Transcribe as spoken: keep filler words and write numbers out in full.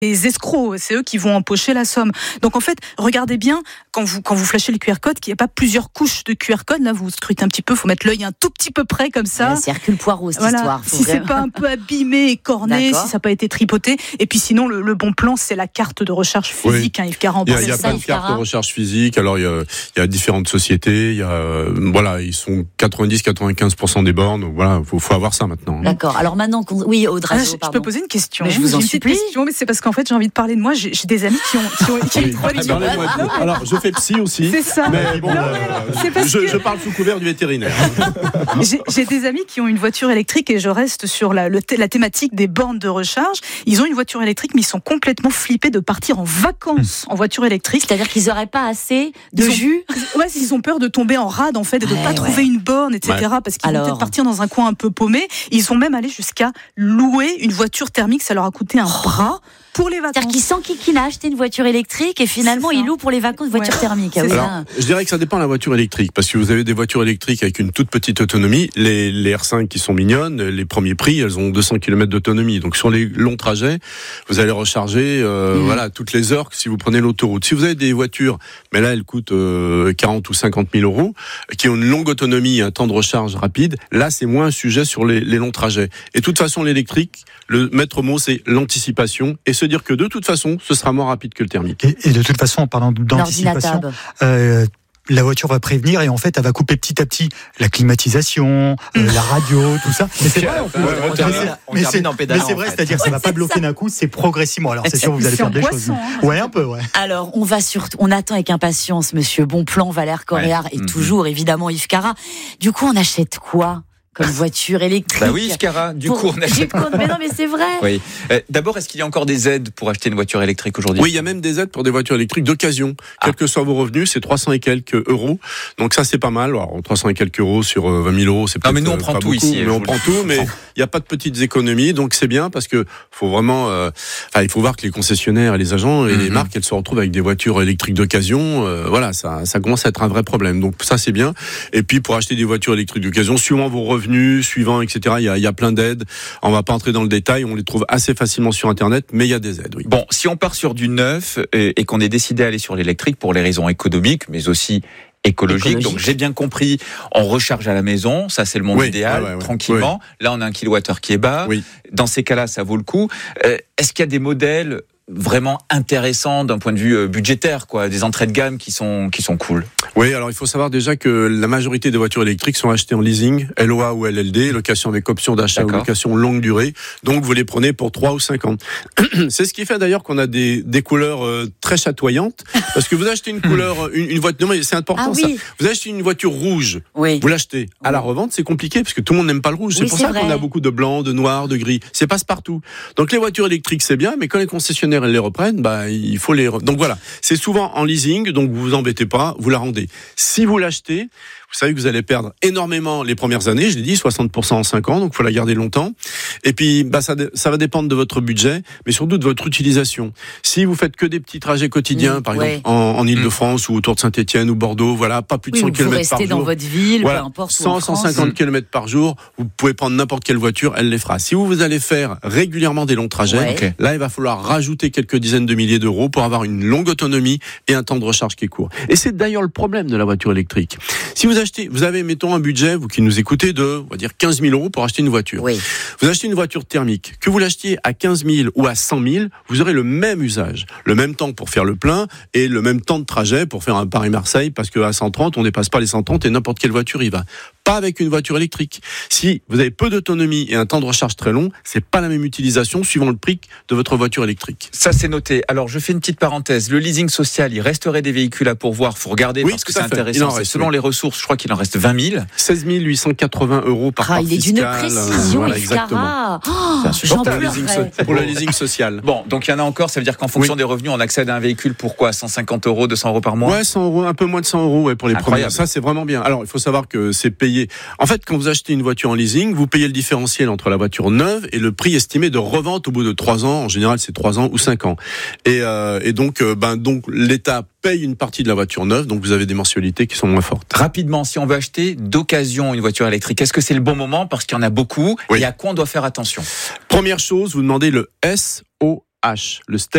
les escrocs, c'est eux qui vont empocher la somme. Donc en fait, regardez bien quand vous quand vous flashez le Q R code qu'il n'y a pas plusieurs couches de Q R code. Là, vous scrutez un petit peu, faut mettre l'œil un tout petit peu près comme ça. Ouais, c'est Hercule Poirot cette voilà. histoire. Si c'est pas un peu abîmé et corné, D'accord. si ça n'a pas été tripoté. Et puis sinon, le, le bon plan, c'est la carte de recharge physique. Oui. Hein, Yves Caran. Il y a, il y a ça, plein de Yves cartes Caran. de recharge physique. Alors il y a, il y a différentes sociétés. Il y a euh, voilà, ils sont quatre-vingt-dix à quatre-vingt-quinze pour cent des bornes. Donc voilà, faut, faut avoir ça maintenant. D'accord. Alors maintenant, qu'on... oui, Audrey, Ah, je, je peux poser une question. Mais je vous J'ai en une petite supplie. question, mais c'est parce qu'en fait, j'ai envie de parler de moi. J'ai, j'ai des amis qui ont, qui ont, qui ont Oui. une voiture. Parlez-moi de vous. Alors je fais psy aussi. C'est ça. Mais bon, Non, euh, mais c'est parce je, que- je parle sous couvert du vétérinaire. J'ai, j'ai des amis qui ont une voiture électrique et je reste sur la, le, la thématique des bornes de recharge. Ils ont une voiture électrique, mais ils sont complètement flippés de partir en vacances en voiture électrique. C'est-à-dire qu'ils n'auraient pas assez de Ils ont- jus. Ouais, ils ont peur de tomber en rade en fait et de Ouais, pas ouais. trouver une borne, et cetera. Parce qu'ils Alors. vont peut-être partir dans un coin un peu paumé. Ils sont même allés jusqu'à louer une voiture thermique. Ça leur a coûté un bras pour les vacances. C'est-à-dire qu'il s'enquiquine à acheter une voiture électrique et finalement C'est ça. il loue pour les vacances une voiture Ouais. thermique. Ah C'est oui, Alors, hein. je dirais que ça dépend de la voiture électrique, parce que vous avez des voitures électriques avec une toute petite autonomie. Les, les R cinq qui sont mignonnes, les premiers prix, elles ont deux cents kilomètres d'autonomie. Donc sur les longs trajets, vous allez recharger, euh, Mmh. voilà, toutes les heures si vous prenez l'autoroute. Si vous avez des voitures, mais là elles coûtent euh, quarante ou cinquante mille euros, qui ont une longue autonomie, un temps de recharge rapide, là c'est moins un sujet sur les, les longs trajets. Et de toute façon, l'électrique, le maître mot, c'est l'anticipation et se dire que de toute façon, ce sera moins rapide que le thermique. Et, et de toute façon, en parlant d'anticipation, L'ordinateur. euh, la voiture va prévenir et en fait, elle va couper petit à petit la climatisation, euh, la radio, tout ça. Mais c'est vrai, en fait. Ouais, on Mais termine- c'est- on mais termine c'est en pédalant, mais c'est vrai, en fait. c'est-à-dire que ça va pas bloquer d'un coup, c'est progressivement. Alors c'est sûr, vous allez C'est faire des choses. angoissant, hein. Ouais, un peu, ouais. Alors, on va surtout, on attend avec impatience Monsieur Bonplan, Valère Coréard et Mhm. toujours évidemment Yves Caran. Du coup, on achète quoi comme voiture électrique? Bah oui, Yves Caran, du Pour- coup, on achète. Jeep Con- Mais non, mais c'est vrai. Oui. Euh, D'abord, est-ce qu'il y a encore des aides pour acheter une voiture électrique aujourd'hui? Oui, il y a même des aides pour des voitures électriques d'occasion. Ah. Quels que soient vos revenus, c'est trois cents et quelques euros. Donc ça, c'est pas mal. Alors, trois cents et quelques euros sur euh, vingt mille euros, c'est Non, peut-être mais nous, on euh, prend pas tout beaucoup, ici, mais je on vous prend le- tout. Mais il n'y a pas de petites économies, donc c'est bien parce que faut vraiment. euh, Enfin, il faut voir que les concessionnaires et les agents et les Mhm. marques, elles se retrouvent avec des voitures électriques d'occasion. euh, voilà, ça, ça commence à être un vrai problème. Donc ça, c'est bien. Et puis pour acheter des voitures électriques d'occasion, suivant vos revenus, suivant et cetera, il y a, il y a plein d'aides. On va pas entrer dans le détail. On les trouve assez facilement sur Internet, mais il y a des aides. Oui. Bon, si on part sur du neuf et, et qu'on est décidé à aller sur l'électrique pour les raisons économiques, mais aussi écologiques, Écologique. donc j'ai bien compris, on recharge à la maison, ça c'est le monde Oui, idéal, ouais, ouais, ouais. tranquillement. Là, on a un kilowattheure qui est bas. Oui. Dans ces cas-là, ça vaut le coup. Euh, Est-ce qu'il y a des modèles vraiment intéressants d'un point de vue euh, budgétaire, quoi, des entrées de gamme qui sont qui sont cool? Oui, alors il faut savoir déjà que la majorité des voitures électriques sont achetées en leasing, L O A ou L L D, location avec option d'achat ou D'accord. location longue durée. Donc vous les prenez pour trois ou cinq ans. C'est ce qui fait d'ailleurs qu'on a des, des couleurs euh, très chatoyantes. Parce que vous achetez une couleur, une, une voiture, non mais c'est important Ah ça. oui. Vous achetez une voiture rouge, Oui. vous l'achetez. À la revente, c'est compliqué parce que tout le monde n'aime pas le rouge. C'est Oui, pour c'est ça qu'on vrai. a beaucoup de blanc, de noir, de gris. C'est passe-partout. Donc les voitures électriques, c'est bien, mais quand les concessionnaires elles les reprennent, bah il faut les. re- Donc voilà, c'est souvent en leasing, donc vous vous embêtez pas, vous la rendez. Si vous l'achetez, vous savez que vous allez perdre énormément les premières années. Je l'ai dit, soixante pour cent en cinq ans, donc faut la garder longtemps. Et puis, bah ça, ça va dépendre de votre budget, mais surtout de votre utilisation. Si vous faites que des petits trajets quotidiens, Mmh, par ouais. exemple en, en Île-de-France ou autour de Saint-Étienne ou Bordeaux, voilà, pas plus de Oui, cent vous kilomètres par restez jour. dans votre ville, Voilà, peu importe où cent, en France. cent cinquante kilomètres par jour, vous pouvez prendre n'importe quelle voiture, elle les fera. Si vous, vous allez faire régulièrement des longs trajets, Ouais. Ok. là, il va falloir rajouter quelques dizaines de milliers d'euros pour avoir une longue autonomie et un temps de recharge qui est court. Et c'est d'ailleurs le problème de la voiture électrique. Si vous achetez, vous avez, mettons, un budget, vous qui nous écoutez, de, on va dire, quinze mille euros pour acheter une voiture. Oui. Vous achetez une voiture thermique, que vous l'achetiez à quinze mille ou à cent mille, vous aurez le même usage, le même temps pour faire le plein et le même temps de trajet pour faire un Paris-Marseille, parce qu'à cent trente, on dépasse pas les cent trente et n'importe quelle voiture y va. Pas avec une voiture électrique. Si vous avez peu d'autonomie et un temps de recharge très long, c'est pas la même utilisation suivant le prix de votre voiture électrique. Ça, c'est noté. Alors, je fais une petite parenthèse. Le leasing social, il resterait des véhicules à pourvoir. Faut regarder Oui, parce que tout à c'est fait. Il intéressant. en C'est reste, selon oui. les ressources, je crois qu'il en reste vingt mille. seize mille huit cent quatre-vingts euros par Ah, part il est d'une fiscale. précision, Voilà, Yves exactement. Caran. Oh, C'est j'en insupportable. Pour le leasing, pleurerais. so- pour le leasing social. Bon, donc il y en a encore. Ça veut dire qu'en fonction Oui. des revenus, on accède à un véhicule pour quoi? cent cinquante euros, deux cents euros par mois? Ouais, cent euros, un peu moins de cent euros ouais, pour les Incroyable. premiers. Ça, c'est vraiment bien. Alors, il faut savoir que c'est payé. En fait, quand vous achetez une voiture en leasing, vous payez le différentiel entre la voiture neuve et le prix estimé de revente au bout de trois ans. En général, c'est trois ans ou cinq ans. Et, euh, et donc, euh, ben, donc, l'État paye une partie de la voiture neuve, donc vous avez des mensualités qui sont moins fortes. Rapidement, si on veut acheter d'occasion une voiture électrique, est-ce que c'est le bon moment? Parce qu'il y en a beaucoup. Oui. Et à quoi on doit faire attention? Première chose, vous demandez le S O H, le